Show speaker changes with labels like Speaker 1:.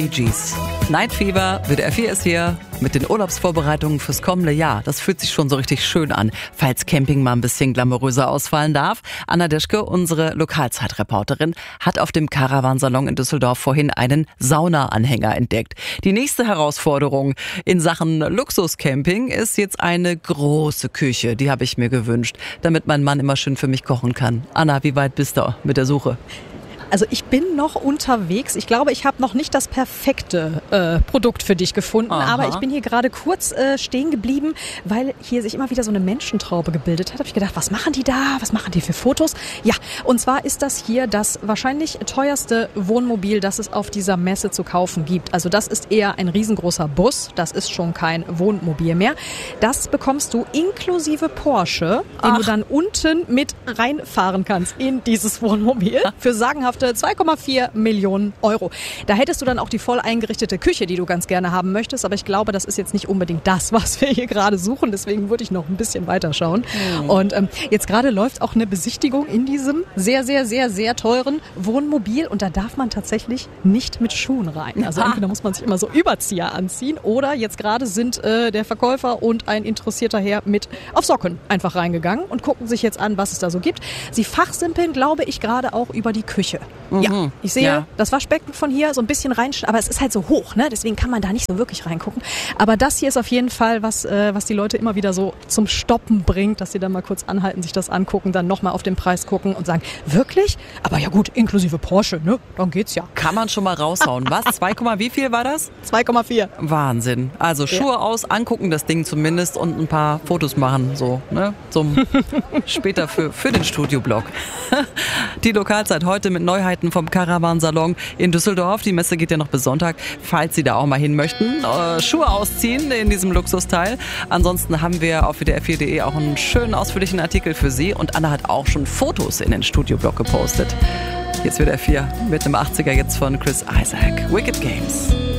Speaker 1: Bee Gees. Night Fever, WDR 4 ist hier mit den Urlaubsvorbereitungen fürs kommende Jahr. Das fühlt sich schon so richtig schön an, falls Camping mal ein bisschen glamouröser ausfallen darf. Anna Deschke, unsere Lokalzeitreporterin, hat auf dem Caravansalon in Düsseldorf vorhin einen Saunaanhänger entdeckt. Die nächste Herausforderung in Sachen Luxuscamping ist jetzt eine große Küche. Die habe ich mir gewünscht, damit mein Mann immer schön für mich kochen kann. Anna, wie weit bist du mit der Suche?
Speaker 2: Also ich bin noch unterwegs. Ich glaube, ich habe noch nicht das perfekte Produkt für dich gefunden. Aha. Aber ich bin hier gerade kurz stehen geblieben, weil hier sich immer wieder so eine Menschentraube gebildet hat. Habe ich gedacht, was machen die da? Was machen die für Fotos? Ja, und zwar ist das hier das wahrscheinlich teuerste Wohnmobil, das es auf dieser Messe zu kaufen gibt. Also das ist eher ein riesengroßer Bus. Das ist schon kein Wohnmobil mehr. Das bekommst du inklusive Porsche, den du dann unten mit reinfahren kannst in dieses Wohnmobil für sagenhaft 2,4 Millionen Euro. Da hättest du dann auch die voll eingerichtete Küche, die du ganz gerne haben möchtest. Aber ich glaube, das ist jetzt nicht unbedingt das, was wir hier gerade suchen. Deswegen würde ich noch ein bisschen weiter schauen. Und jetzt gerade läuft auch eine Besichtigung in diesem sehr, sehr, sehr, sehr teuren Wohnmobil. Und da darf man tatsächlich nicht mit Schuhen rein. Also entweder muss man sich immer so Überzieher anziehen oder jetzt gerade sind der Verkäufer und ein interessierter Herr mit auf Socken einfach reingegangen und gucken sich jetzt an, was es da so gibt. Sie fachsimpeln, glaube ich, gerade auch über die Küche. Ja, ich sehe das Waschbecken von hier so ein bisschen rein, aber es ist halt so hoch, ne? Deswegen kann man da nicht so wirklich reingucken. Aber das hier ist auf jeden Fall was die Leute immer wieder so zum Stoppen bringt, dass sie dann mal kurz anhalten, sich das angucken, dann nochmal auf den Preis gucken und sagen, wirklich? Aber ja gut, inklusive Porsche, ne? Dann geht's ja.
Speaker 1: Kann man schon mal raushauen. Was? 2, wie viel war das?
Speaker 2: 2,4.
Speaker 1: Wahnsinn. Also Schuhe aus, angucken das Ding zumindest und ein paar Fotos machen, so, ne? Zum später für den Studioblog. Die Lokalzeit heute mit Neuheiten vom Caravansalon in Düsseldorf. Die Messe geht ja noch bis Sonntag, falls Sie da auch mal hin möchten. Schuhe ausziehen in diesem Luxusteil. Ansonsten haben wir auf wdr4.de auch einen schönen ausführlichen Artikel für Sie. Und Anna hat auch schon Fotos in den Studioblog gepostet. Jetzt WDR 4 mit einem 80er jetzt von Chris Isaak. Wicked Games.